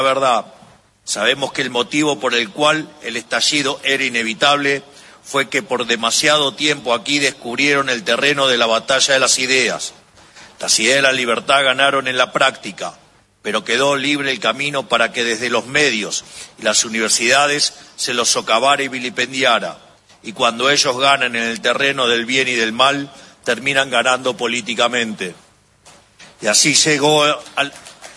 verdad. Sabemos que el motivo por el cual el estallido era inevitable fue que por demasiado tiempo aquí descubrieron el terreno de la batalla de las ideas. Las ideas de la libertad ganaron en la práctica, pero quedó libre el camino para que desde los medios y las universidades se los socavara y vilipendiara. Y cuando ellos ganan en el terreno del bien y del mal, terminan ganando políticamente. Y así llegó al...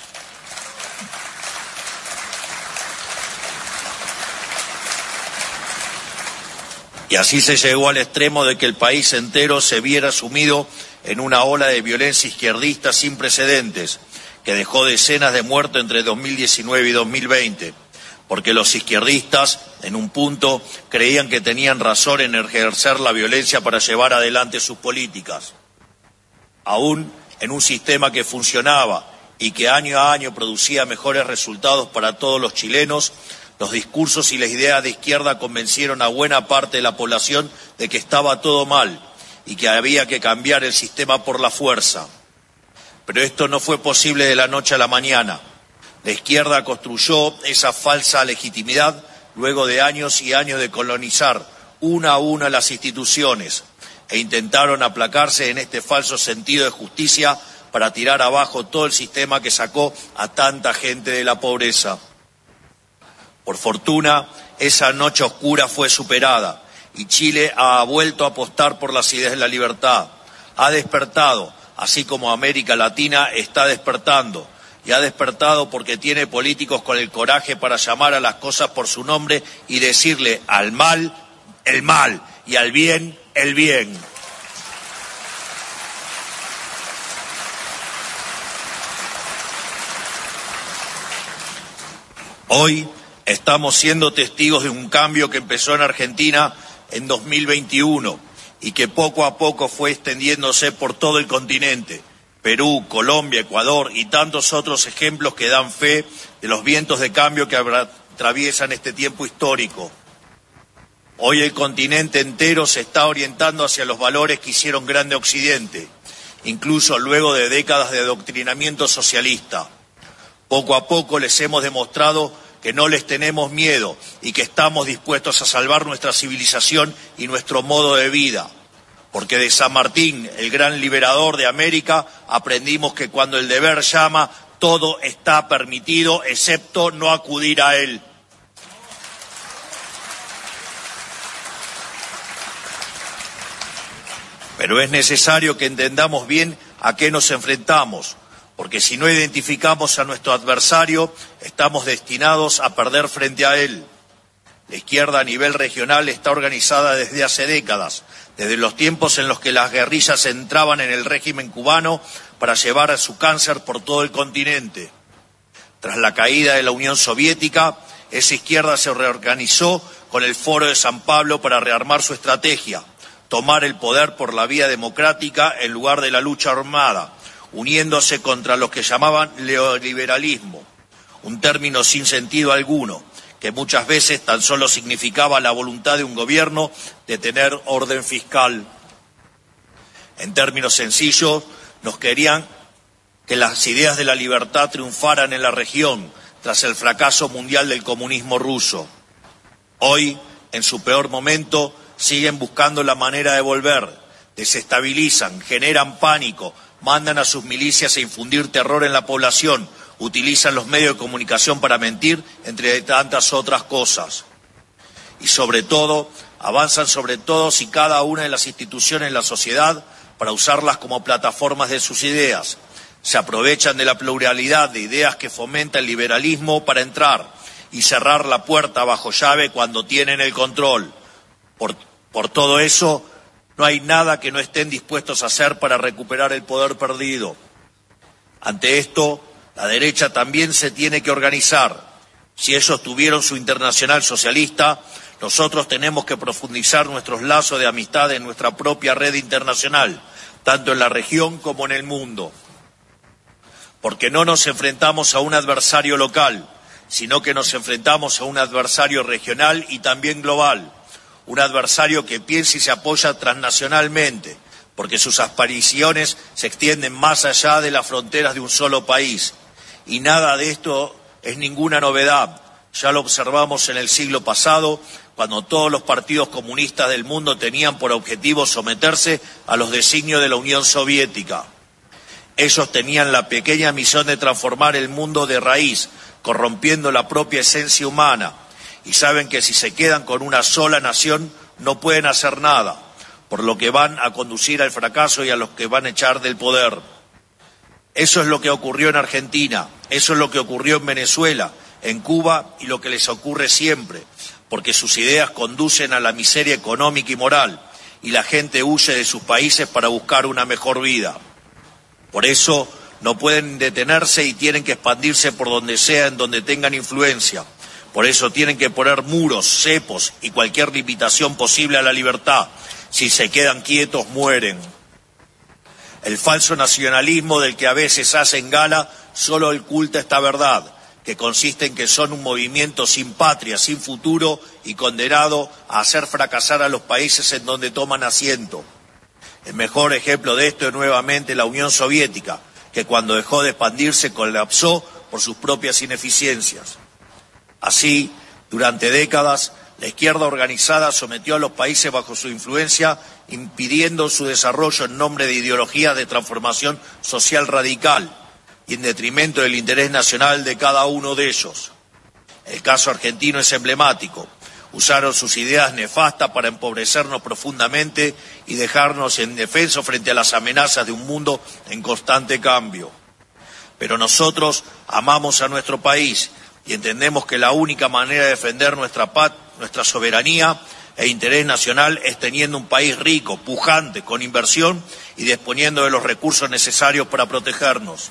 Y así se llegó al extremo de que el país entero se viera sumido en una ola de violencia izquierdista sin precedentes, que dejó decenas de muertos entre 2019 y 2020, porque los izquierdistas, en un punto, creían que tenían razón en ejercer la violencia para llevar adelante sus políticas. Aún en un sistema que funcionaba y que año a año producía mejores resultados para todos los chilenos, los discursos y las ideas de izquierda convencieron a buena parte de la población de que estaba todo mal y que había que cambiar el sistema por la fuerza. Pero esto no fue posible de la noche a la mañana. La izquierda construyó esa falsa legitimidad luego de años y años de colonizar una a una las instituciones e intentaron aplacarse en este falso sentido de justicia para tirar abajo todo el sistema que sacó a tanta gente de la pobreza. Por fortuna, esa noche oscura fue superada y Chile ha vuelto a apostar por las ideas de la libertad. Ha despertado, así como América Latina está despertando. Y ha despertado porque tiene políticos con el coraje para llamar a las cosas por su nombre y decirle al mal, el mal, y al bien, el bien. Hoy estamos siendo testigos de un cambio que empezó en Argentina en 2021 y que poco a poco fue extendiéndose por todo el continente. Perú, Colombia, Ecuador y tantos otros ejemplos que dan fe de los vientos de cambio que atraviesan este tiempo histórico. Hoy el continente entero se está orientando hacia los valores que hicieron grande Occidente, incluso luego de décadas de adoctrinamiento socialista. Poco a poco les hemos demostrado que no les tenemos miedo y que estamos dispuestos a salvar nuestra civilización y nuestro modo de vida. Porque de San Martín, el gran liberador de América, aprendimos que cuando el deber llama, todo está permitido, excepto no acudir a él. Pero es necesario que entendamos bien a qué nos enfrentamos, porque si no identificamos a nuestro adversario, estamos destinados a perder frente a él. La izquierda a nivel regional está organizada desde hace décadas, desde los tiempos en los que las guerrillas entraban en el régimen cubano para llevar a su cáncer por todo el continente. Tras la caída de la Unión Soviética, esa izquierda se reorganizó con el Foro de San Pablo para rearmar su estrategia, tomar el poder por la vía democrática en lugar de la lucha armada, uniéndose contra los que llamaban neoliberalismo, un término sin sentido alguno, que muchas veces tan solo significaba la voluntad de un gobierno de tener orden fiscal. En términos sencillos, nos querían que las ideas de la libertad triunfaran en la región tras el fracaso mundial del comunismo ruso. Hoy, en su peor momento, siguen buscando la manera de volver, desestabilizan, generan pánico, mandan a sus milicias a infundir terror en la población, utilizan los medios de comunicación para mentir, entre tantas otras cosas. Y sobre todo, avanzan sobre todos y cada una de las instituciones de la sociedad para usarlas como plataformas de sus ideas. Se aprovechan de la pluralidad de ideas que fomenta el liberalismo para entrar y cerrar la puerta bajo llave cuando tienen el control. Por todo eso, no hay nada que no estén dispuestos a hacer para recuperar el poder perdido. Ante esto, la derecha también se tiene que organizar. Si ellos tuvieron su internacional socialista, nosotros tenemos que profundizar nuestros lazos de amistad en nuestra propia red internacional, tanto en la región como en el mundo. Porque no nos enfrentamos a un adversario local, sino que nos enfrentamos a un adversario regional y también global. Un adversario que piensa y se apoya transnacionalmente, porque sus aspiraciones se extienden más allá de las fronteras de un solo país. Y nada de esto es ninguna novedad. Ya lo observamos en el siglo pasado, cuando todos los partidos comunistas del mundo tenían por objetivo someterse a los designios de la Unión Soviética. Ellos tenían la pequeña misión de transformar el mundo de raíz, corrompiendo la propia esencia humana, y saben que si se quedan con una sola nación no pueden hacer nada, por lo que van a conducir al fracaso y a los que van a echar del poder. Eso es lo que ocurrió en Argentina, eso es lo que ocurrió en Venezuela, en Cuba y lo que les ocurre siempre, porque sus ideas conducen a la miseria económica y moral, y la gente huye de sus países para buscar una mejor vida. Por eso no pueden detenerse y tienen que expandirse por donde sea, en donde tengan influencia. Por eso tienen que poner muros, cepos y cualquier limitación posible a la libertad. Si se quedan quietos, mueren. El falso nacionalismo del que a veces hacen gala solo oculta esta verdad, que consiste en que son un movimiento sin patria, sin futuro y condenado a hacer fracasar a los países en donde toman asiento. El mejor ejemplo de esto es nuevamente la Unión Soviética, que cuando dejó de expandirse colapsó por sus propias ineficiencias. Así, durante décadas, la izquierda organizada sometió a los países bajo su influencia, impidiendo su desarrollo en nombre de ideologías de transformación social radical y en detrimento del interés nacional de cada uno de ellos. El caso argentino es emblemático. Usaron sus ideas nefastas para empobrecernos profundamente y dejarnos indefensos frente a las amenazas de un mundo en constante cambio. Pero nosotros amamos a nuestro país y entendemos que la única manera de defender nuestra soberanía e interés nacional es teniendo un país rico, pujante, con inversión y disponiendo de los recursos necesarios para protegernos.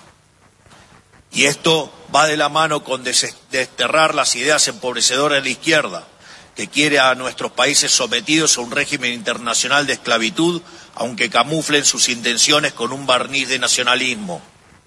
Y esto va de la mano con desterrar las ideas empobrecedoras de la izquierda, que quiere a nuestros países sometidos a un régimen internacional de esclavitud, aunque camuflen sus intenciones con un barniz de nacionalismo.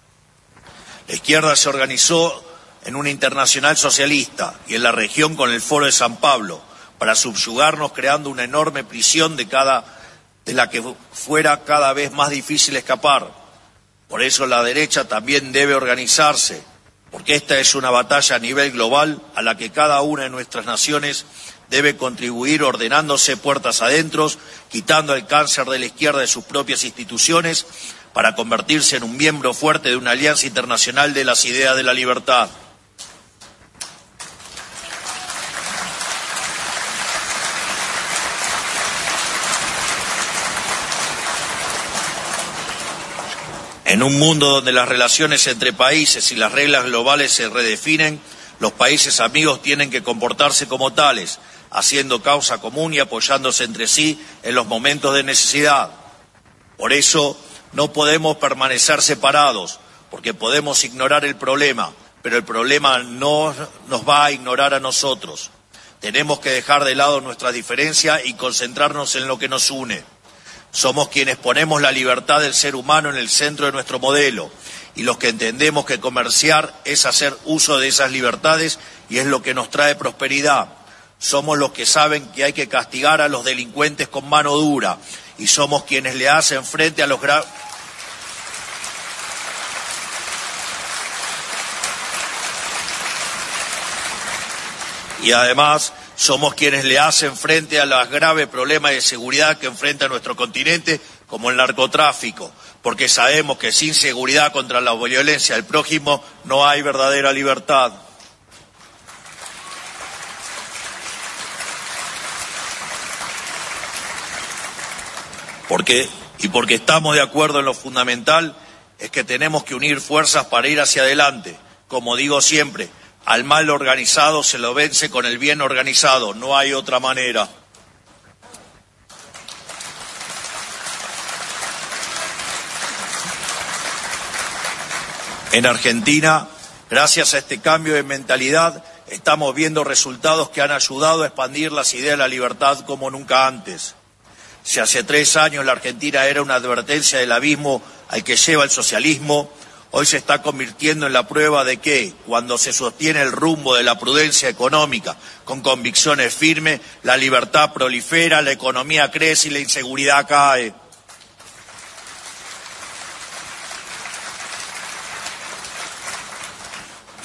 La izquierda se organizó en una internacional socialista y en la región con el Foro de San Pablo, para subyugarnos creando una enorme prisión de la que fuera cada vez más difícil escapar. Por eso la derecha también debe organizarse, porque esta es una batalla a nivel global a la que cada una de nuestras naciones debe contribuir ordenándose puertas adentro, quitando el cáncer de la izquierda de sus propias instituciones para convertirse en un miembro fuerte de una alianza internacional de las ideas de la libertad. En un mundo donde las relaciones entre países y las reglas globales se redefinen, los países amigos tienen que comportarse como tales, haciendo causa común y apoyándose entre sí en los momentos de necesidad. Por eso no podemos permanecer separados, porque podemos ignorar el problema, pero el problema no nos va a ignorar a nosotros. Tenemos que dejar de lado nuestra diferencia y concentrarnos en lo que nos une. Somos quienes ponemos la libertad del ser humano en el centro de nuestro modelo y los que entendemos que comerciar es hacer uso de esas libertades y es lo que nos trae prosperidad. Somos los que saben que hay que castigar a los delincuentes con mano dura y somos quienes le hacen frente a los y además somos quienes le hacen frente a los graves problemas de seguridad que enfrenta nuestro continente, como el narcotráfico, porque sabemos que sin seguridad contra la violencia del prójimo no hay verdadera libertad. Porque estamos de acuerdo en lo fundamental, es que tenemos que unir fuerzas para ir hacia adelante. Como digo siempre, al mal organizado se lo vence con el bien organizado, no hay otra manera. En Argentina, gracias a este cambio de mentalidad, estamos viendo resultados que han ayudado a expandir las ideas de la libertad como nunca antes. Si hace 3 años la Argentina era una advertencia del abismo al que lleva el socialismo, hoy se está convirtiendo en la prueba de que, cuando se sostiene el rumbo de la prudencia económica con convicciones firmes, la libertad prolifera, la economía crece y la inseguridad cae.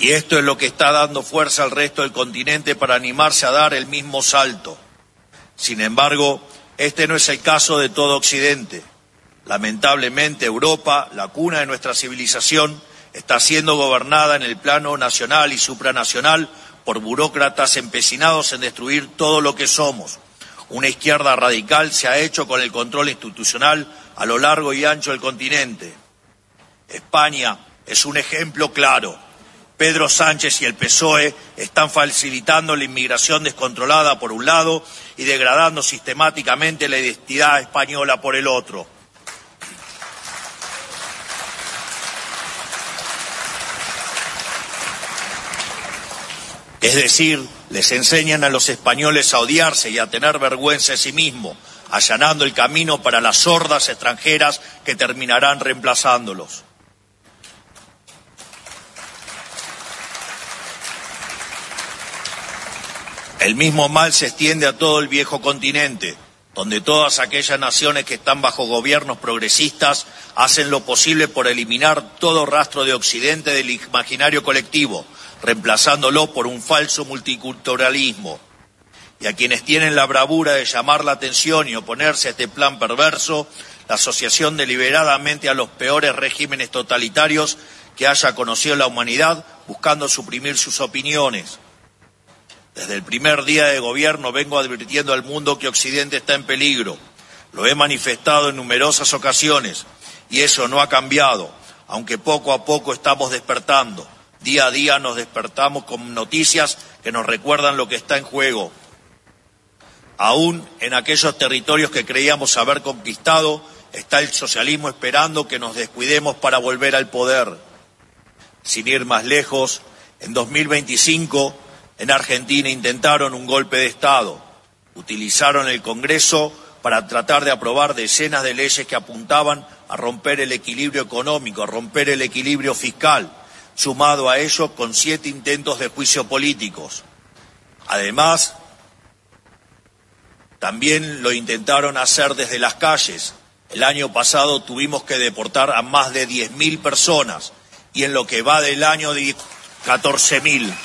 Y esto es lo que está dando fuerza al resto del continente para animarse a dar el mismo salto. Sin embargo, este no es el caso de todo Occidente. Lamentablemente, Europa, la cuna de nuestra civilización, está siendo gobernada en el plano nacional y supranacional por burócratas empecinados en destruir todo lo que somos. Una izquierda radical se ha hecho con el control institucional a lo largo y ancho del continente. España es un ejemplo claro. Pedro Sánchez y el PSOE están facilitando la inmigración descontrolada por un lado y degradando sistemáticamente la identidad española por el otro. Es decir, les enseñan a los españoles a odiarse y a tener vergüenza de sí mismos, allanando el camino para las hordas extranjeras que terminarán reemplazándolos. El mismo mal se extiende a todo el viejo continente, donde todas aquellas naciones que están bajo gobiernos progresistas hacen lo posible por eliminar todo rastro de Occidente del imaginario colectivo, reemplazándolo por un falso multiculturalismo. Y a quienes tienen la bravura de llamar la atención y oponerse a este plan perverso, la asociación deliberadamente a los peores regímenes totalitarios que haya conocido la humanidad, buscando suprimir sus opiniones. Desde el primer día de gobierno vengo advirtiendo al mundo que Occidente está en peligro. Lo he manifestado en numerosas ocasiones y eso no ha cambiado, aunque poco a poco estamos despertando. Día a día nos despertamos con noticias que nos recuerdan lo que está en juego. Aún en aquellos territorios que creíamos haber conquistado, está el socialismo esperando que nos descuidemos para volver al poder. Sin ir más lejos, en 2025, en Argentina intentaron un golpe de Estado. Utilizaron el Congreso para tratar de aprobar decenas de leyes que apuntaban a romper el equilibrio económico, a romper el equilibrio fiscal, sumado a ello con 7 intentos de juicio políticos. Además, también lo intentaron hacer desde las calles. El año pasado tuvimos que deportar a más de 10.000 personas y en lo que va del año de 14.000.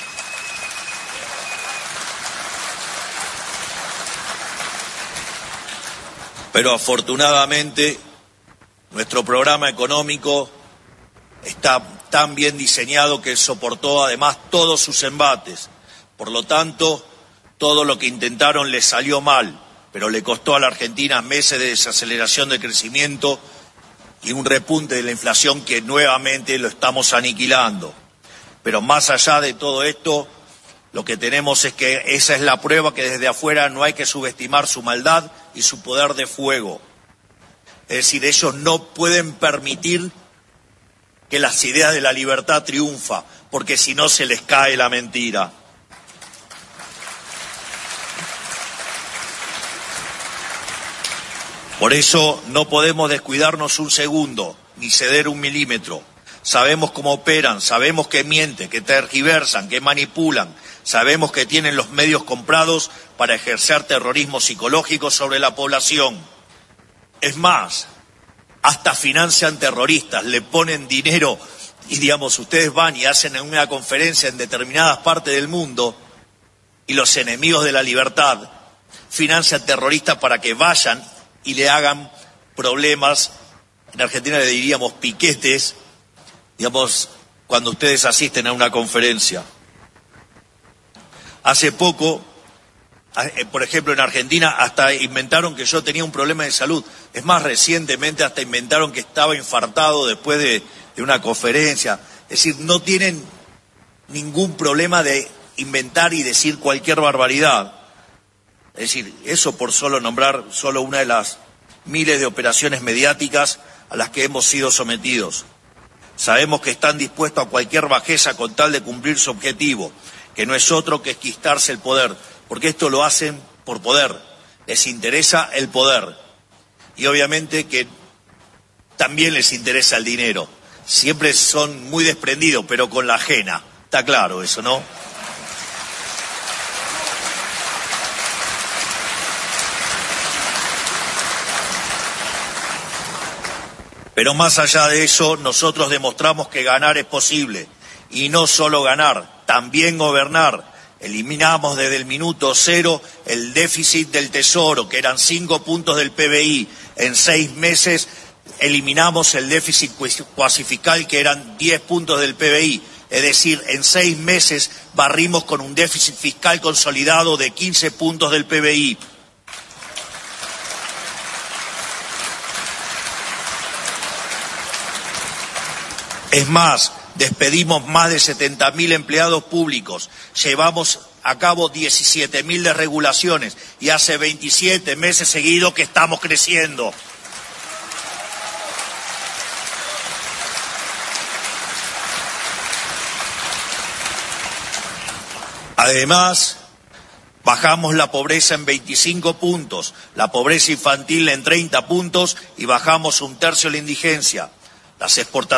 Pero afortunadamente nuestro programa económico está tan bien diseñado que soportó además todos sus embates. Por lo tanto, todo lo que intentaron les salió mal, pero le costó a la Argentina meses de desaceleración del crecimiento y un repunte de la inflación que nuevamente lo estamos aniquilando. Pero más allá de todo esto, lo que tenemos es que esa es la prueba que desde afuera no hay que subestimar su maldad y su poder de fuego. Es decir, ellos no pueden permitir que las ideas de la libertad triunfen, porque si no se les cae la mentira. Por eso no podemos descuidarnos un segundo, ni ceder un milímetro. Sabemos cómo operan, sabemos que mienten, que tergiversan, que manipulan. Sabemos que tienen los medios comprados para ejercer terrorismo psicológico sobre la población. Es más, hasta financian terroristas, le ponen dinero y, digamos, ustedes van y hacen una conferencia en determinadas partes del mundo y los enemigos de la libertad financian terroristas para que vayan y le hagan problemas. En Argentina le diríamos piquetes, digamos, cuando ustedes asisten a una conferencia. Hace poco, por ejemplo, en Argentina hasta inventaron que yo tenía un problema de salud. Es más, recientemente hasta inventaron que estaba infartado después de una conferencia. Es decir, no tienen ningún problema de inventar y decir cualquier barbaridad. Es decir, eso por solo nombrar solo una de las miles de operaciones mediáticas a las que hemos sido sometidos. Sabemos que están dispuestos a cualquier bajeza con tal de cumplir su objetivo, que no es otro que esquistarse el poder, porque esto lo hacen por poder, les interesa el poder. Y obviamente que también les interesa el dinero. Siempre son muy desprendidos, pero con la ajena. Está claro eso, ¿no? Pero más allá de eso, nosotros demostramos que ganar es posible y no solo ganar, también gobernar. Eliminamos desde el minuto cero el déficit del Tesoro, que eran 5 puntos del PBI. En 6 meses eliminamos el déficit cuasifiscal, que eran 10 puntos del PBI. Es decir, en 6 meses barrimos con un déficit fiscal consolidado de 15 puntos del PBI. Es más, despedimos más de 70.000 empleados públicos, llevamos a cabo 17.000 desregulaciones y hace 27 meses seguidos que estamos creciendo. Además, bajamos la pobreza en 25 puntos, la pobreza infantil en 30 puntos y bajamos 1/3 la indigencia. Las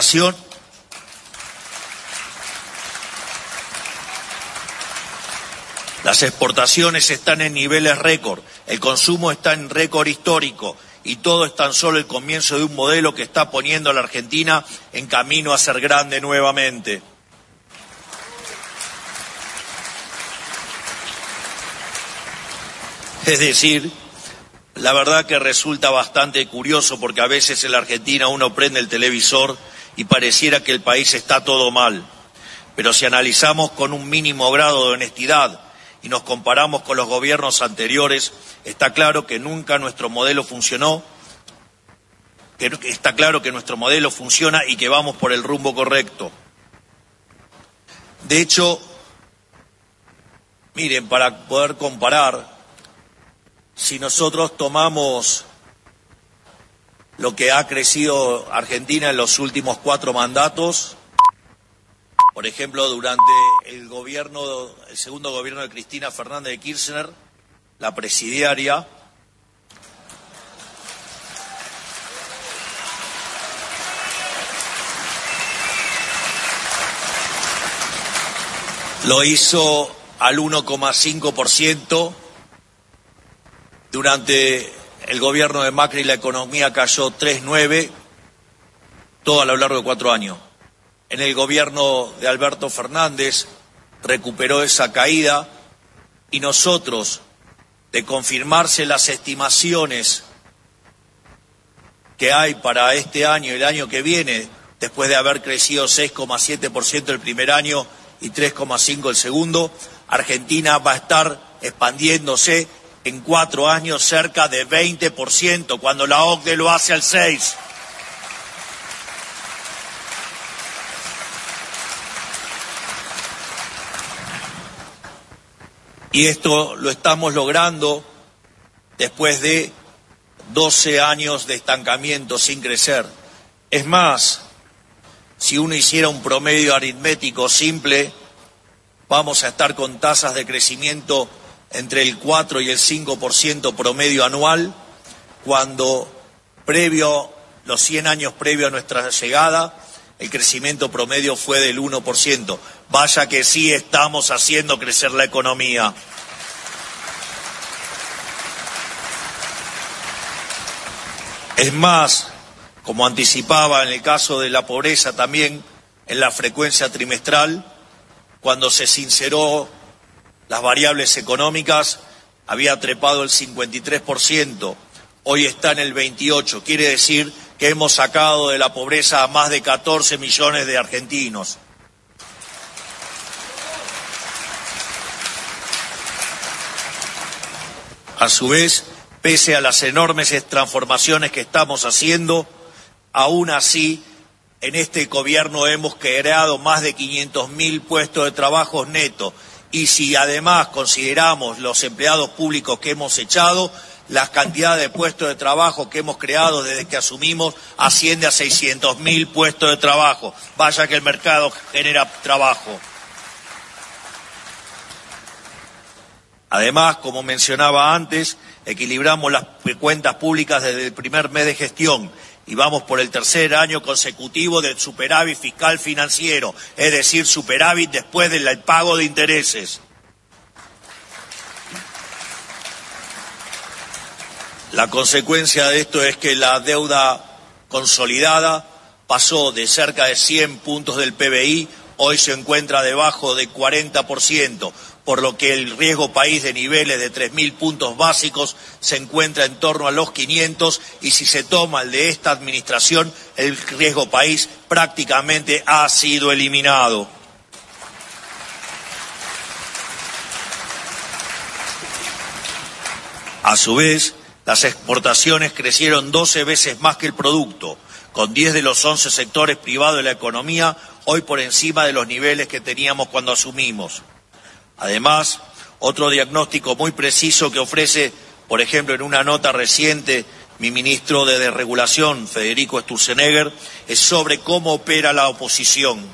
exportaciones están en niveles récord, el consumo está en récord histórico y todo es tan solo el comienzo de un modelo que está poniendo a la Argentina en camino a ser grande nuevamente. Es decir, la verdad que resulta bastante curioso porque a veces en la Argentina uno prende el televisor y pareciera que el país está todo mal. Pero si analizamos con un mínimo grado de honestidad y nos comparamos con los gobiernos anteriores, está claro que nunca nuestro modelo funcionó, está claro que nuestro modelo funciona y que vamos por el rumbo correcto. De hecho, miren, para poder comparar, si nosotros tomamos lo que ha crecido Argentina en los últimos 4 mandatos, por ejemplo, durante el segundo gobierno de Cristina Fernández de Kirchner, la presidiaria, lo hizo al 1,5%. Durante el gobierno de Macri la economía cayó 3,9%, todo a lo largo de 4 años. En el gobierno de Alberto Fernández recuperó esa caída y nosotros, de confirmarse las estimaciones que hay para este año y el año que viene, después de haber crecido 6,7% el primer año y 3,5% el segundo, Argentina va a estar expandiéndose en 4 años cerca de 20%, cuando la OCDE lo hace al 6%. Y esto lo estamos logrando después de 12 años de estancamiento sin crecer. Es más, si uno hiciera un promedio aritmético simple, vamos a estar con tasas de crecimiento entre el 4 y el 5% promedio anual, cuando los 100 años previo a nuestra llegada, el crecimiento promedio fue del 1%. Vaya que sí estamos haciendo crecer la economía. Es más, como anticipaba en el caso de la pobreza también, en la frecuencia trimestral, cuando se sinceró las variables económicas, había trepado el 53%, hoy está en el 28%, quiere decir que hemos sacado de la pobreza a más de 14 millones de argentinos. A su vez, pese a las enormes transformaciones que estamos haciendo, aún así, en este gobierno hemos creado más de 500.000 puestos de trabajo netos. Y si además consideramos los empleados públicos que hemos echado, la cantidad de puestos de trabajo que hemos creado desde que asumimos asciende a 600.000 puestos de trabajo. Vaya que el mercado genera trabajo. Además, como mencionaba antes, equilibramos las cuentas públicas desde el primer mes de gestión y vamos por el 3er año consecutivo del superávit fiscal financiero, es decir, superávit después del pago de intereses. La consecuencia de esto es que la deuda consolidada pasó de cerca de 100 puntos del PBI hoy se encuentra debajo de 40%, por lo que el riesgo país de niveles de 3.000 puntos básicos se encuentra en torno a los 500, y si se toma el de esta administración, el riesgo país prácticamente ha sido eliminado. A su vez, las exportaciones crecieron 12 veces más que el producto, con 10 de los 11 sectores privados de la economía hoy por encima de los niveles que teníamos cuando asumimos. Además, otro diagnóstico muy preciso que ofrece, por ejemplo, en una nota reciente, mi ministro de Desregulación, Federico Sturzenegger, es sobre cómo opera la oposición.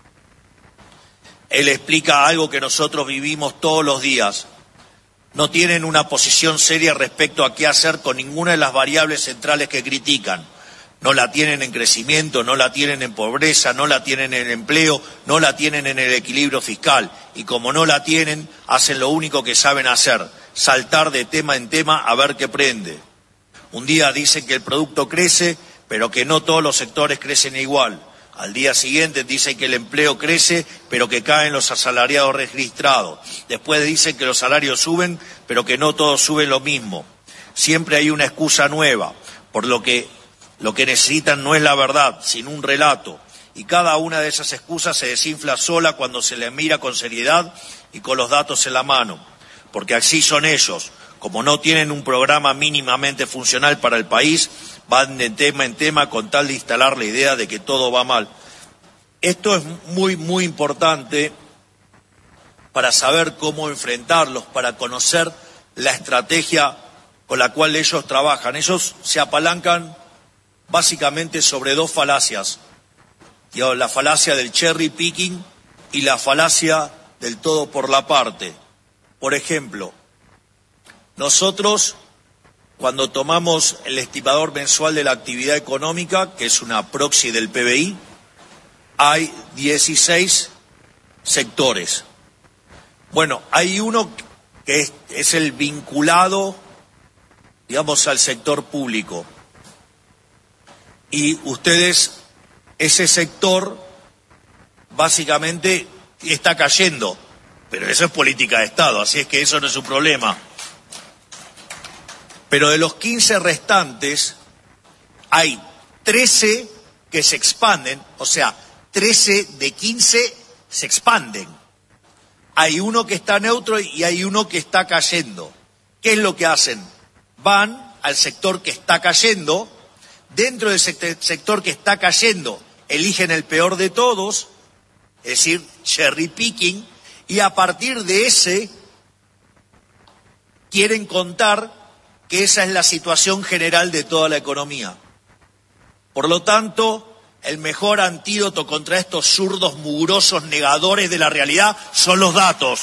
Él explica algo que nosotros vivimos todos los días. No tienen una posición seria respecto a qué hacer con ninguna de las variables centrales que critican. No la tienen en crecimiento, no la tienen en pobreza, no la tienen en empleo, no la tienen en el equilibrio fiscal. Y como no la tienen, hacen lo único que saben hacer, saltar de tema en tema a ver qué prende. Un día dicen que el producto crece, pero que no todos los sectores crecen igual. Al día siguiente dicen que el empleo crece, pero que caen los asalariados registrados. Después dicen que los salarios suben, pero que no todos suben lo mismo. Siempre hay una excusa nueva, por lo que necesitan no es la verdad, sino un relato. Y cada una de esas excusas se desinfla sola cuando se les mira con seriedad y con los datos en la mano. Porque así son ellos. Como no tienen un programa mínimamente funcional para el país, van de tema en tema con tal de instalar la idea de que todo va mal. Esto es muy, muy importante para saber cómo enfrentarlos, para conocer la estrategia con la cual ellos trabajan. Ellos se apalancan básicamente sobre dos falacias. La falacia del cherry picking y la falacia del todo por la parte. Por ejemplo, nosotros, cuando tomamos el estimador mensual de la actividad económica, que es una proxy del PBI, hay 16 sectores. Bueno, hay uno que es el vinculado, digamos, al sector público. Y ustedes, ese sector, básicamente está cayendo, pero eso es política de Estado, así es que eso no es un problema. Pero de los 15 restantes, hay 13 que se expanden, o sea, 13 de 15 se expanden. Hay uno que está neutro y hay uno que está cayendo. ¿Qué es lo que hacen? Van al sector que está cayendo, dentro del sector que está cayendo, eligen el peor de todos, es decir, cherry picking, y a partir de ese quieren contar que esa es la situación general de toda la economía. Por lo tanto, el mejor antídoto contra estos zurdos mugrosos negadores de la realidad son los datos.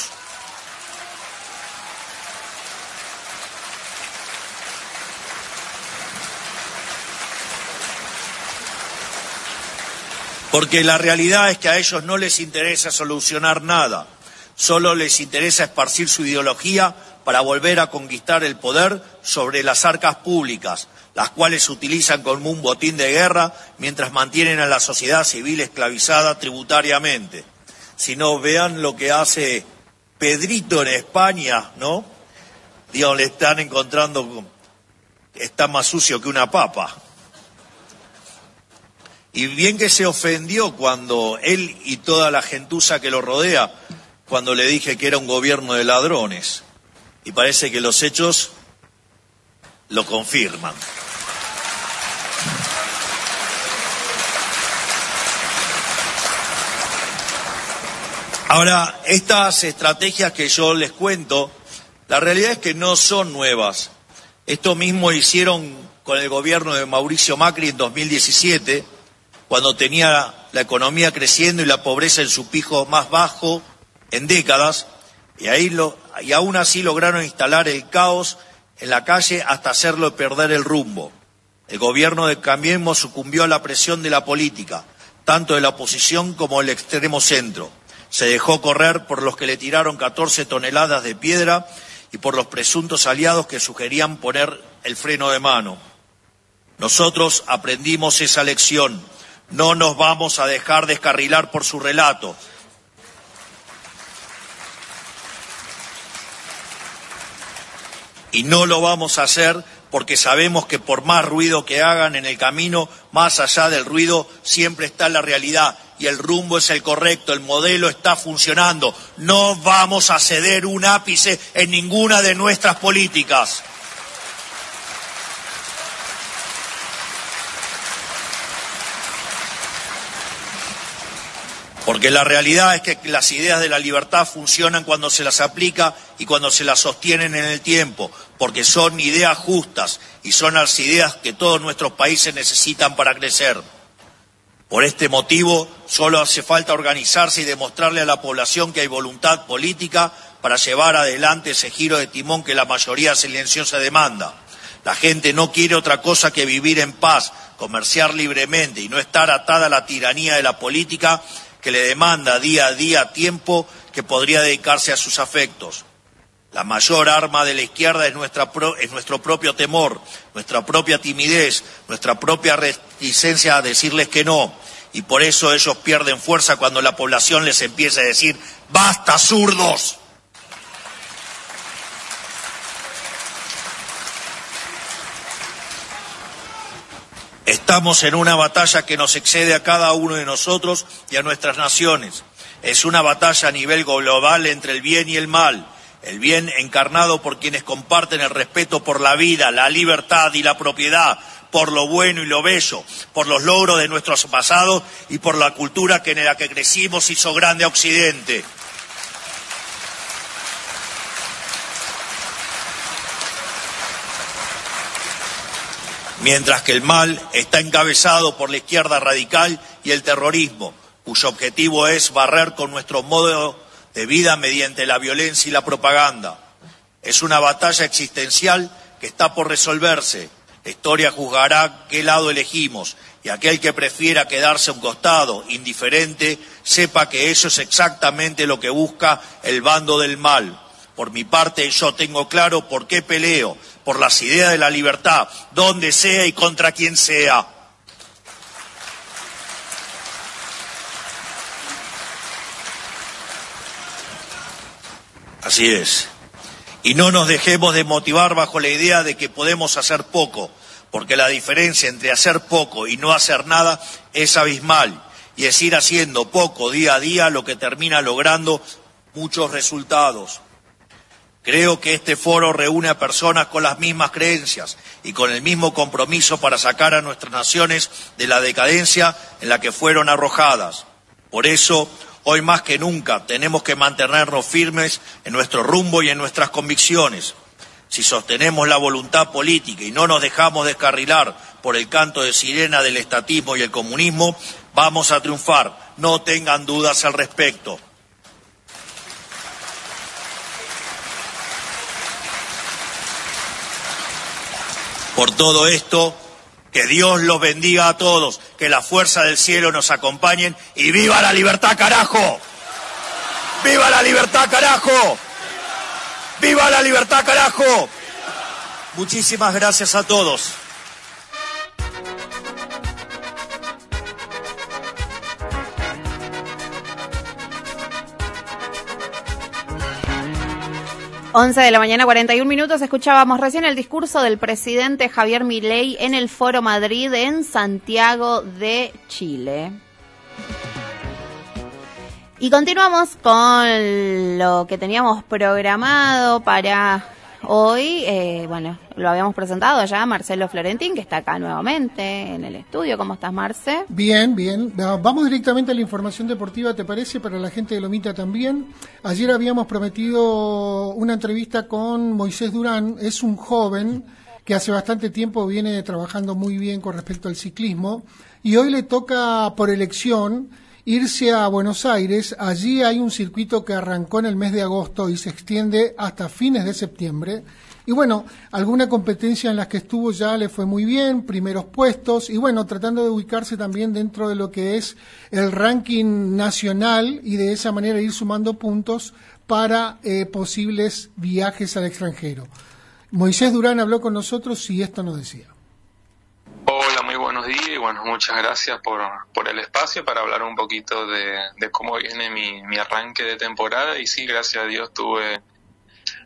Porque la realidad es que a ellos no les interesa solucionar nada, solo les interesa esparcir su ideología para volver a conquistar el poder sobre las arcas públicas, las cuales utilizan como un botín de guerra mientras mantienen a la sociedad civil esclavizada tributariamente. Si no, vean lo que hace Pedrito en España, ¿no? Digo, le están encontrando, está más sucio que una papa. Y bien que se ofendió cuando él y toda la gentuza que lo rodea, cuando le dije que era un gobierno de ladrones. Y parece que los hechos lo confirman. Ahora, estas estrategias que yo les cuento, la realidad es que no son nuevas. Esto mismo hicieron con el gobierno de Mauricio Macri en 2017, cuando tenía la economía creciendo y la pobreza en su pico más bajo en décadas, y aún así lograron instalar el caos en la calle hasta hacerlo perder el rumbo. El gobierno de Cambiemos sucumbió a la presión de la política, tanto de la oposición como del extremo centro. Se dejó correr por los que le tiraron 14 toneladas de piedra y por los presuntos aliados que sugerían poner el freno de mano. Nosotros aprendimos esa lección. No nos vamos a dejar descarrilar por su relato. Y no lo vamos a hacer porque sabemos que por más ruido que hagan en el camino, más allá del ruido, siempre está la realidad y el rumbo es el correcto, el modelo está funcionando. No vamos a ceder un ápice en ninguna de nuestras políticas. Porque la realidad es que las ideas de la libertad funcionan cuando se las aplica y cuando se las sostienen en el tiempo, porque son ideas justas y son las ideas que todos nuestros países necesitan para crecer. Por este motivo, solo hace falta organizarse y demostrarle a la población que hay voluntad política para llevar adelante ese giro de timón que la mayoría silenciosa demanda. La gente no quiere otra cosa que vivir en paz, comerciar libremente y no estar atada a la tiranía de la política que le demanda día a día tiempo que podría dedicarse a sus afectos. La mayor arma de la izquierda es nuestro propio temor, nuestra propia timidez, nuestra propia reticencia a decirles que no. Y por eso ellos pierden fuerza cuando la población les empieza a decir ¡basta, zurdos! Estamos en una batalla que nos excede a cada uno de nosotros y a nuestras naciones. Es una batalla a nivel global entre el bien y el mal. El bien encarnado por quienes comparten el respeto por la vida, la libertad y la propiedad, por lo bueno y lo bello, por los logros de nuestros pasados y por la cultura en la que crecimos hizo grande a Occidente. Mientras que el mal está encabezado por la izquierda radical y el terrorismo, cuyo objetivo es barrer con nuestro modo de vida mediante la violencia y la propaganda. Es una batalla existencial que está por resolverse. La historia juzgará qué lado elegimos y aquel que prefiera quedarse a un costado, indiferente, sepa que eso es exactamente lo que busca el bando del mal. Por mi parte, yo tengo claro por qué peleo, por las ideas de la libertad, donde sea y contra quien sea. Así es. Y no nos dejemos de motivar bajo la idea de que podemos hacer poco, porque la diferencia entre hacer poco y no hacer nada es abismal, y es ir haciendo poco día a día lo que termina logrando muchos resultados. Creo que este foro reúne a personas con las mismas creencias y con el mismo compromiso para sacar a nuestras naciones de la decadencia en la que fueron arrojadas. Por eso, hoy más que nunca, tenemos que mantenernos firmes en nuestro rumbo y en nuestras convicciones. Si sostenemos la voluntad política y no nos dejamos descarrilar por el canto de sirena del estatismo y el comunismo, vamos a triunfar. No tengan dudas al respecto. Por todo esto, que Dios los bendiga a todos, que la fuerza del cielo nos acompañen y ¡viva la libertad, carajo! ¡Viva la libertad, carajo! ¡Viva la libertad, carajo! Muchísimas gracias a todos. 11 de la mañana, 41 minutos. Escuchábamos recién el discurso del presidente Javier Milei en el Foro Madrid en Santiago de Chile. Y continuamos con lo que teníamos programado para hoy. Bueno, lo habíamos presentado ya, Marcelo Florentín, que está acá nuevamente en el estudio. ¿Cómo estás, Marce? Bien, bien. Vamos directamente a la información deportiva, ¿te parece? Para la gente de Lomita también. Ayer habíamos prometido una entrevista con Moisés Durán. Es un joven que hace bastante tiempo viene trabajando muy bien con respecto al ciclismo. Y hoy le toca, por elección, irse a Buenos Aires. Allí hay un circuito que arrancó en el mes de agosto y se extiende hasta fines de septiembre. Y bueno, alguna competencia en las que estuvo ya le fue muy bien, primeros puestos, y bueno, tratando de ubicarse también dentro de lo que es el ranking nacional y de esa manera ir sumando puntos para posibles viajes al extranjero. Moisés Durán habló con nosotros y esto nos decía. Hola, muy buenos días y bueno, muchas gracias por el espacio para hablar un poquito de cómo viene mi arranque de temporada. Y sí, gracias a Dios tuve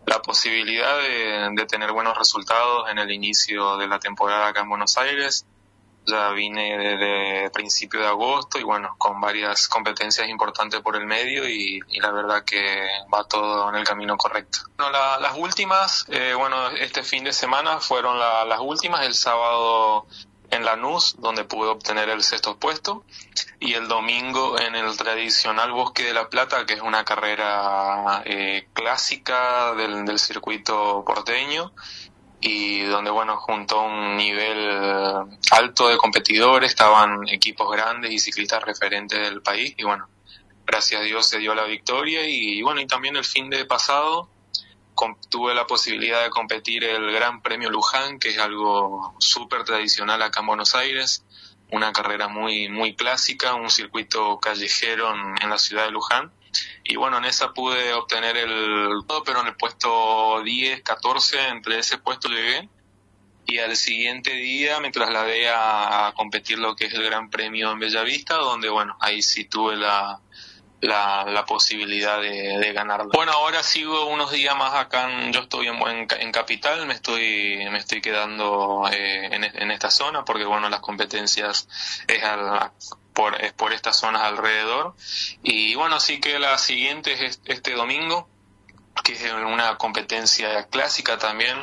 la posibilidad de tener buenos resultados en el inicio de la temporada acá en Buenos Aires. Ya vine desde principio de agosto y bueno, con varias competencias importantes por el medio y la verdad que va todo en el camino correcto. Bueno, las últimas, este fin de semana fueron las últimas, el sábado en Lanús, donde pude obtener el 6º puesto, y el domingo en el tradicional Bosque de la Plata, que es una carrera clásica del circuito porteño, y donde, bueno, junto a un nivel alto de competidores, estaban equipos grandes y ciclistas referentes del país, y bueno, gracias a Dios se dio la victoria, y bueno, y también el fin de pasado tuve la posibilidad de competir el Gran Premio Luján, que es algo súper tradicional acá en Buenos Aires, una carrera muy, muy clásica, un circuito callejero en la ciudad de Luján. Y bueno, en esa pude obtener pero en el puesto 10, 14, entre ese puesto llegué. Y al siguiente día me trasladé a competir lo que es el Gran Premio en Bellavista, donde bueno, ahí sí tuve la posibilidad de ganarlo. Bueno, ahora sigo unos días más acá, yo estoy en Capital, me estoy quedando en esta zona, porque bueno, las competencias es por estas zonas alrededor. Y bueno, así que la siguiente es este domingo, que es una competencia clásica también,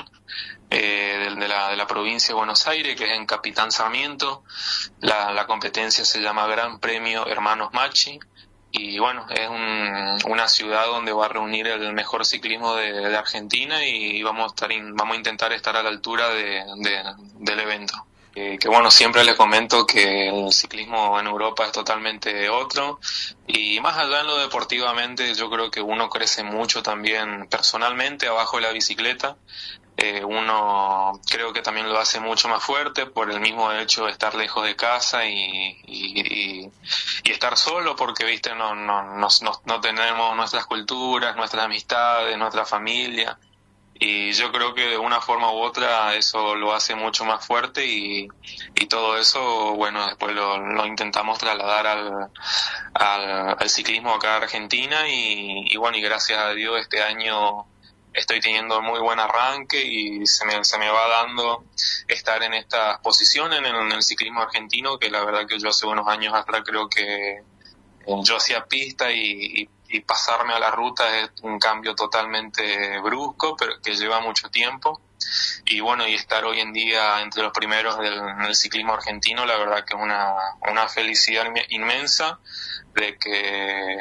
de la provincia de Buenos Aires, que es en Capitán Sarmiento. La competencia se llama Gran Premio Hermanos Macchi. Y bueno, es una ciudad donde va a reunir el mejor ciclismo de Argentina, y vamos a intentar estar a la altura del evento. Que bueno, siempre les comento que el ciclismo en Europa es totalmente otro, y más allá en lo deportivamente, yo creo que uno crece mucho también personalmente abajo de la bicicleta. Uno creo que también lo hace mucho más fuerte por el mismo hecho de estar lejos de casa y estar solo, porque viste no tenemos nuestras culturas, nuestras amistades, nuestra familia, y yo creo que de una forma u otra eso lo hace mucho más fuerte, y todo eso, bueno, después lo intentamos trasladar al ciclismo acá en Argentina, y bueno, y gracias a Dios este año estoy teniendo muy buen arranque y se me va dando estar en estas posiciones en el ciclismo argentino, que la verdad que yo hace unos años atrás creo que yo hacía pista y pasarme a la ruta es un cambio totalmente brusco, pero que lleva mucho tiempo. Y bueno, y estar hoy en día entre los primeros del ciclismo argentino, la verdad que es una felicidad inmensa de que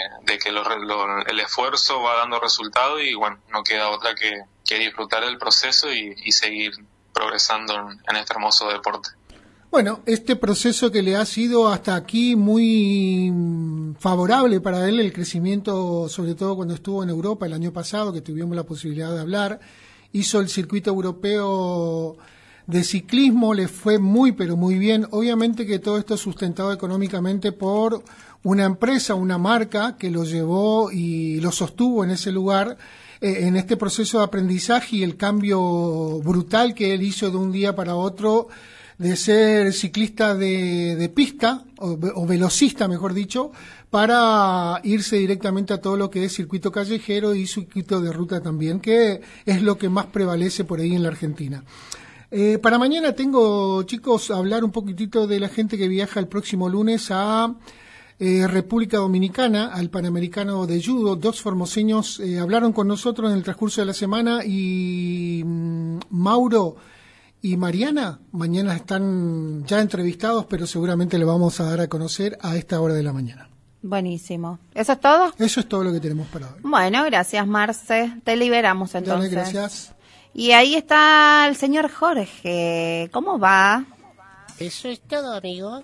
el esfuerzo va dando resultados, y bueno, no queda otra que disfrutar del proceso y seguir progresando en este hermoso deporte. Bueno, este proceso que le ha sido hasta aquí muy favorable para él, el crecimiento, sobre todo cuando estuvo en Europa el año pasado, que tuvimos la posibilidad de hablar, hizo el circuito europeo de ciclismo, le fue muy pero muy bien. Obviamente que todo esto es sustentado económicamente por una empresa, una marca que lo llevó y lo sostuvo en ese lugar, en este proceso de aprendizaje, y el cambio brutal que él hizo de un día para otro, de ser ciclista de pista, o velocista mejor dicho, para irse directamente a todo lo que es circuito callejero y circuito de ruta también, que es lo que más prevalece por ahí en la Argentina. Para mañana tengo, chicos, hablar un poquitito de la gente que viaja el próximo lunes a República Dominicana, al Panamericano de Judo. 2 formoseños hablaron con nosotros en el transcurso de la semana, y Mauro y Mariana mañana están ya entrevistados, pero seguramente le vamos a dar a conocer a esta hora de la mañana. Buenísimo. ¿Eso es todo? Eso es todo lo que tenemos para hoy. Bueno, gracias, Marce. Te liberamos entonces. Dale, gracias. Y ahí está el señor Jorge. ¿Cómo va? Eso es todo, amigo.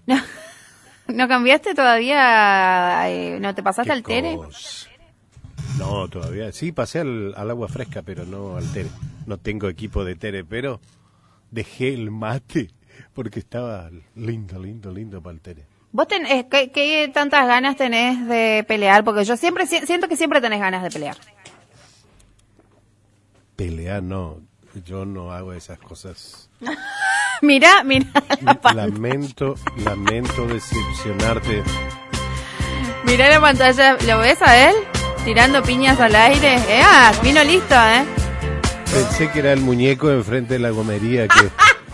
¿No cambiaste todavía? ¿No te pasaste al Tere? No, todavía. Sí, pasé al agua fresca, pero no al Tere. No tengo equipo de Tere, pero dejé el mate porque estaba lindo para el Tere. ¿Vos qué tantas ganas tenés de pelear? Porque yo siempre siento que siempre tenés ganas de pelear. Pelear no, yo no hago esas cosas. Mira. Lamento decepcionarte. Mira la pantalla, ¿lo ves a él? Tirando piñas al aire. Vino listo, Pensé que era el muñeco enfrente de la gomería que...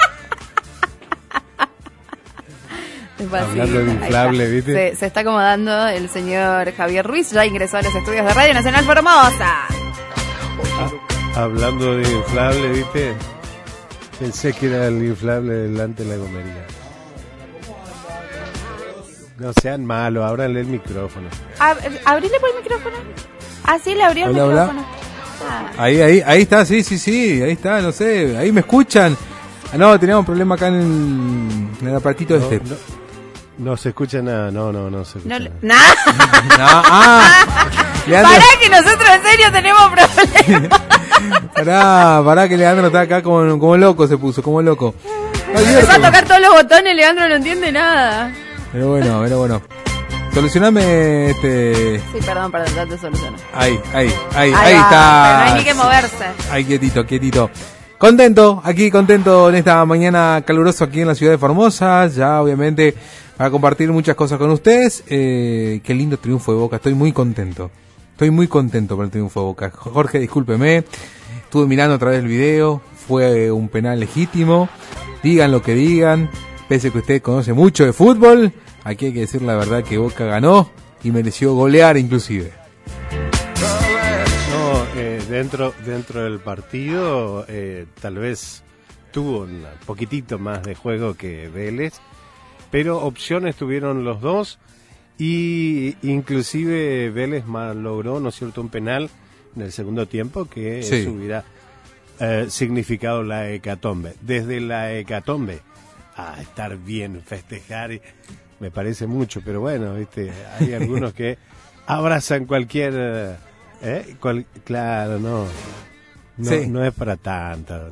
Hablando de inflable, ¿viste? Se está acomodando el señor Javier Ruiz, ya ingresó a los estudios de Radio Nacional Formosa. Hablando de inflable, ¿viste? Pensé que era el inflable delante de la gomería. No sean malos, ábranle el micrófono. ¿Abrile por el micrófono? Sí, le abrió el micrófono. Ahí está, sí, ahí está, no sé, ahí me escuchan. No, teníamos un problema acá en el apartito No se escucha nada, no se escucha nada. Leandro... Pará que nosotros en serio tenemos problemas. Pará que Leandro está acá como loco, se puso, como loco. Empezó a tocar todos los botones, Leandro no entiende nada. Pero bueno. Solucioname Sí, perdón, ya te soluciono. Ahí está. Pero no hay ni que moverse. Ahí, quietito. Contento en esta mañana calurosa aquí en la ciudad de Formosa. Ya, obviamente, para compartir muchas cosas con ustedes. Qué lindo triunfo de Boca. Estoy muy contento por el triunfo de Boca. Jorge, discúlpeme. Estuve mirando otra vez el video. Fue un penal legítimo. Digan lo que digan. Pese a que usted conoce mucho de fútbol, aquí hay que decir la verdad que Boca ganó y mereció golear inclusive. Dentro del partido tal vez tuvo un poquitito más de juego que Vélez, pero opciones tuvieron los dos y inclusive Vélez logró, ¿no es cierto?, un penal en el segundo tiempo que eso hubiera significado la hecatombe. Desde la hecatombe a estar bien, festejar, me parece mucho, pero bueno, viste, hay algunos que abrazan cualquier... claro, no es para tanto,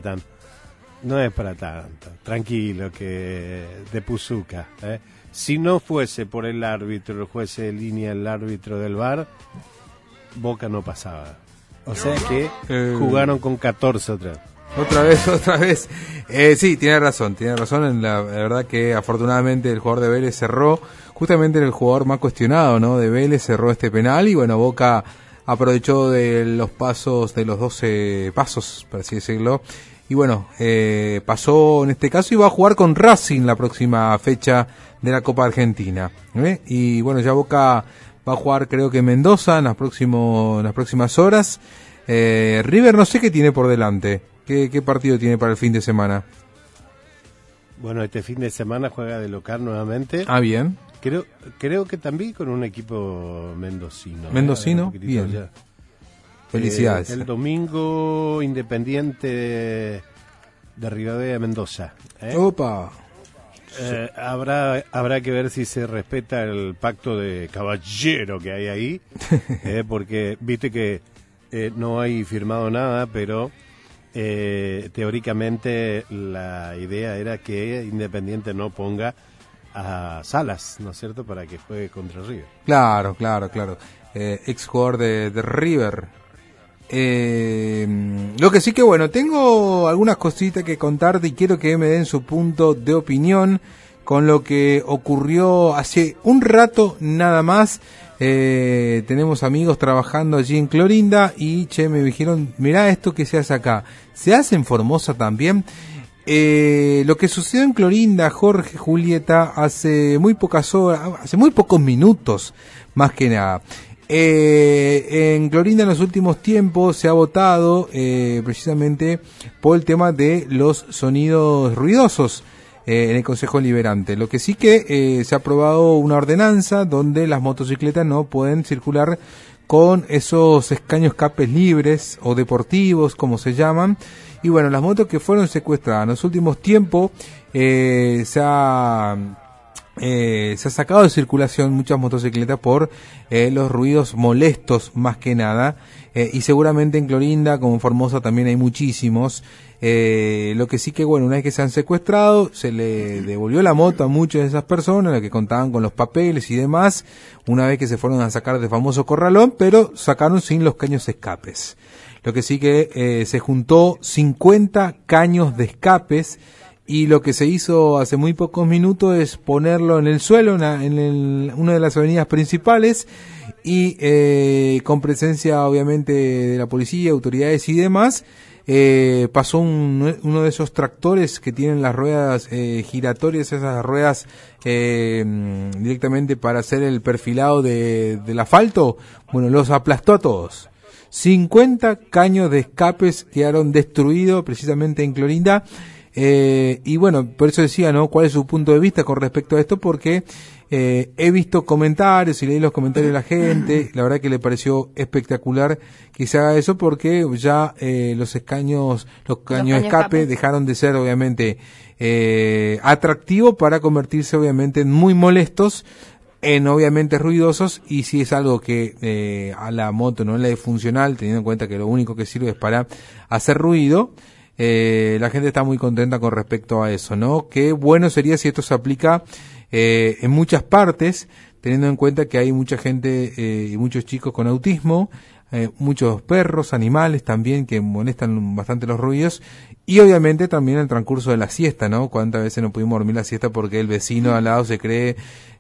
tranquilo, que de Puzuca, si no fuese por el árbitro, el juez de línea, el árbitro del VAR, Boca no pasaba, o sea que jugaron con 14 otra vez. Sí, tiene razón, la verdad que afortunadamente el jugador de Vélez cerró, justamente el jugador más cuestionado, ¿no?, de Vélez, cerró este penal y bueno, Boca aprovechó de los 12 pasos, por así decirlo, y bueno, pasó en este caso y va a jugar con Racing la próxima fecha de la Copa Argentina, y bueno, ya Boca va a jugar creo que en Mendoza en las próximas horas. River no sé qué tiene por delante, qué partido tiene para el fin de semana. Bueno, este fin de semana juega de local nuevamente. Bien. Creo que también con un equipo mendocino. ¿Mendocino? Bien. Ya. Felicidades. El domingo Independiente de Rivadavia, Mendoza. ¡Opa! Habrá que ver si se respeta el pacto de caballero que hay ahí, porque viste que no hay firmado nada, pero teóricamente la idea era que Independiente no ponga a Salas, ¿no es cierto?, para que juegue contra River. Claro. Ex jugador de River. Lo que sí que bueno, tengo algunas cositas que contarte y quiero que me den su punto de opinión con lo que ocurrió hace un rato nada más. Tenemos amigos trabajando allí en Clorinda y me dijeron, mirá esto que se hace acá, se hace en Formosa también. Lo que sucedió en Clorinda, Jorge, Julieta, hace muy pocos minutos, más que nada. En Clorinda en los últimos tiempos se ha votado precisamente por el tema de los sonidos ruidosos en el Consejo Liberante. Lo que sí que se ha aprobado una ordenanza donde las motocicletas no pueden circular con esos escaños escapes libres o deportivos, como se llaman. Y bueno, las motos que fueron secuestradas en los últimos tiempos se ha sacado de circulación muchas motocicletas por los ruidos molestos más que nada, y seguramente en Clorinda como en Formosa también hay muchísimos. Lo que sí que bueno, una vez que se han secuestrado se le devolvió la moto a muchas de esas personas, las que contaban con los papeles y demás, una vez que se fueron a sacar del famoso corralón, pero sacaron sin los caños escapes. Lo que sí que se juntó 50 caños de escapes y lo que se hizo hace muy pocos minutos es ponerlo en el suelo, una de las avenidas principales, y con presencia obviamente de la policía, autoridades y demás, pasó uno de esos tractores que tienen las ruedas giratorias, esas ruedas directamente para hacer el perfilado del asfalto. Bueno, los aplastó a todos. 50 caños de escapes quedaron destruidos precisamente en Clorinda. Y bueno, por eso decía, ¿no? ¿Cuál es su punto de vista con respecto a esto? Porque he visto comentarios y leí los comentarios de la gente. La verdad que le pareció espectacular que se haga eso, porque ya los caños de escape dejaron de ser obviamente atractivos para convertirse obviamente en muy molestos, en obviamente ruidosos, y si es algo que a la moto no le es funcional, teniendo en cuenta que lo único que sirve es para hacer ruido. La gente está muy contenta con respecto a eso, ¿no? Qué bueno sería si esto se aplica en muchas partes, teniendo en cuenta que hay mucha gente y muchos chicos con autismo, muchos perros, animales también que molestan bastante los ruidos, y obviamente también el transcurso de la siesta, ¿no? Cuántas veces no pudimos dormir la siesta porque el vecino al lado se cree,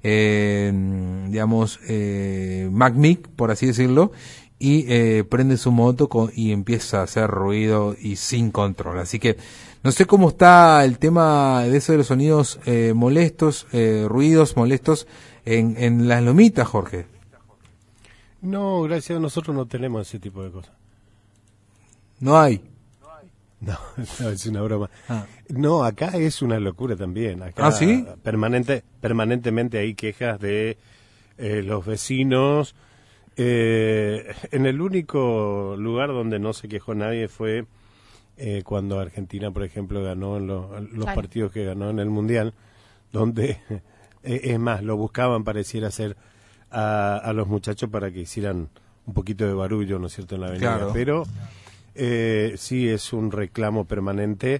Mac-Mic, por así decirlo, y prende su moto y empieza a hacer ruido y sin control. Así que no sé cómo está el tema de eso de los sonidos molestos, ruidos molestos en las lomitas, Jorge. No, gracias a nosotros no tenemos ese tipo de cosas. No hay. No, es una broma. No, acá es una locura también. Acá ¿sí? Permanentemente hay quejas de los vecinos. En el único lugar donde no se quejó nadie fue cuando Argentina, por ejemplo, ganó en los partidos que ganó en el Mundial, donde, es más, lo buscaban, pareciera ser, a los muchachos para que hicieran un poquito de barullo, ¿no es cierto?, en la avenida. Claro. Pero sí es un reclamo permanente,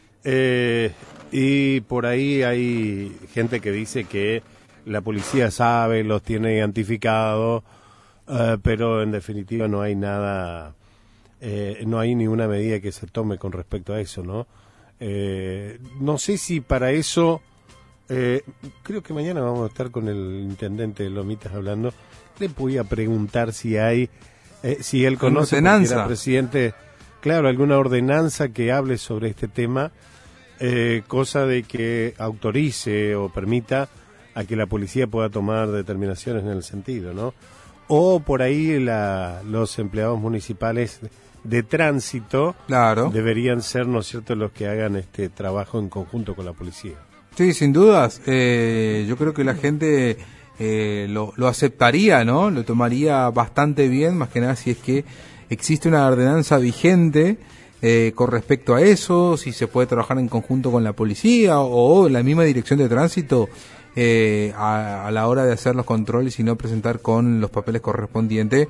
y por ahí hay gente que dice que la policía sabe, los tiene identificados, pero en definitiva no hay nada, no hay ninguna medida que se tome con respecto a eso, ¿no? No sé si para eso, creo que mañana vamos a estar con el intendente de Lomitas hablando. Le voy a preguntar si hay, si él conoce, porque era presidente, claro, alguna ordenanza que hable sobre este tema, cosa de que autorice o permita a que la policía pueda tomar determinaciones en el sentido, ¿no? O por ahí los empleados municipales de tránsito, claro, deberían ser, ¿no es cierto?, los que hagan este trabajo en conjunto con la policía. Sí, sin dudas. Yo creo que la gente lo aceptaría, ¿no? Lo tomaría bastante bien, más que nada si es que existe una ordenanza vigente con respecto a eso, si se puede trabajar en conjunto con la policía o la misma dirección de tránsito a la hora de hacer los controles y no presentar con los papeles correspondientes.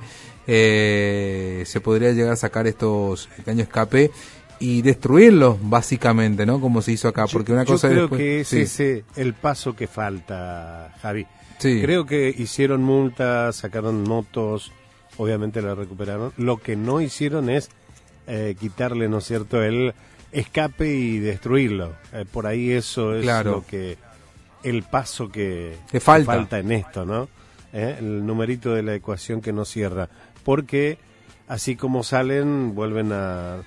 Se podría llegar a sacar estos caños escape y destruirlos, básicamente, ¿no? Como se hizo acá, porque una cosa creo después, que es ese el paso que falta, Javi. Sí. Creo que hicieron multas, sacaron motos, obviamente la recuperaron. Lo que no hicieron es quitarle, ¿no es cierto?, el escape y destruirlo. Por ahí eso es lo que, el paso que falta en esto, ¿no? El numerito de la ecuación que no cierra, porque así como salen, vuelven a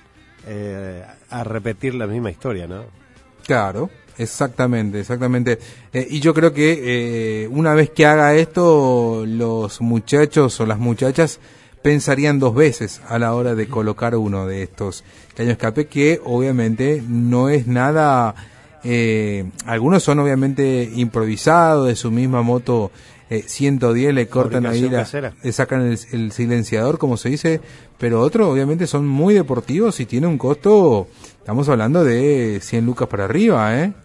repetir la misma historia, ¿no? Claro, exactamente. Y yo creo que una vez que haga esto, los muchachos o las muchachas pensarían dos veces a la hora de colocar uno de estos caños escape, que obviamente no es nada. Algunos son obviamente improvisados, de su misma moto 110 le cortan ahí, le sacan el silenciador, como se dice, pero otros obviamente son muy deportivos y tienen un costo, estamos hablando de 100 lucas para arriba, ¿eh?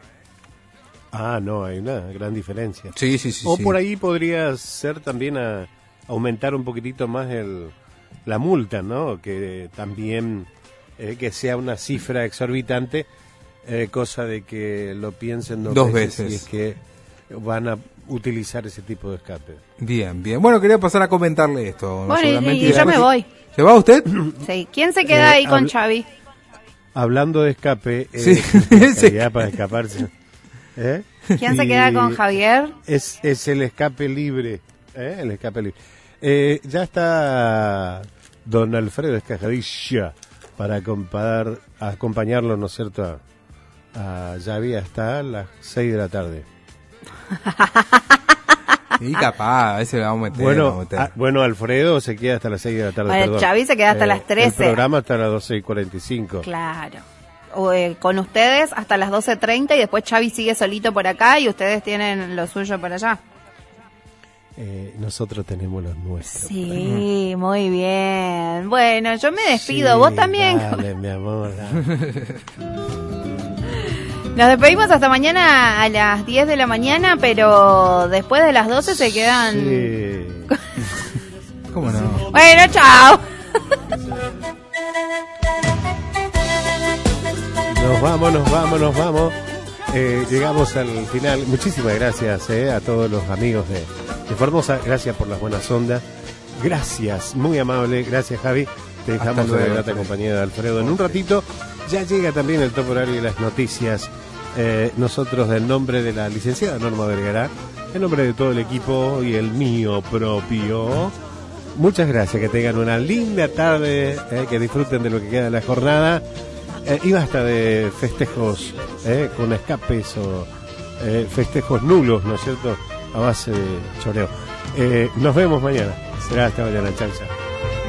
Ah, no, hay una gran diferencia. Sí. O por ahí podría ser también aumentar un poquitito más la multa, ¿no? Que también que sea una cifra exorbitante, cosa de que lo piensen dos veces. Si es que van a utilizar ese tipo de escape. Bien. Bueno, quería pasar a comentarle esto. Bueno, y yo me voy. ¿Se va usted? Sí. ¿Quién se queda ahí con Xavi? hablando de escape, Sí. ya para escaparse. ¿Quién se queda con Javier? Es el escape libre. El escape libre. Ya está don Alfredo Escajadilla para acompañarlo, ¿no es cierto? A Javi hasta las 6 de la tarde. Y capaz, a veces le vamos a meter. Bueno, Alfredo se queda hasta las 6 de la tarde. Bueno, Xavi se queda hasta las 13. El programa hasta las 12:45. Claro. Con ustedes hasta las 12:30 y después Xavi sigue solito por acá y ustedes tienen lo suyo por allá. Nosotros tenemos los nuestros. Sí, muy bien. Bueno, yo me despido. Sí, vos también. Dale, mi amor. Dale. Nos despedimos hasta mañana a las 10 de la mañana, pero después de las 12 se quedan... Sí. ¿Cómo no? Bueno, chao. Nos vamos. Llegamos al final. Muchísimas gracias a todos los amigos de Formosa. Gracias por las buenas ondas. Gracias, muy amable. Gracias, Javi. Te dejamos en la grata compañía de Alfredo. En un ratito ya llega también el top horario y las noticias. Nosotros, en nombre de la licenciada Norma Vergara, en nombre de todo el equipo y el mío propio, muchas gracias. Que tengan una linda tarde, que disfruten de lo que queda de la jornada. Y basta de festejos con escapes o festejos nulos, ¿no es cierto? A base de choreo. Nos vemos mañana. Será hasta mañana. Chau, chau.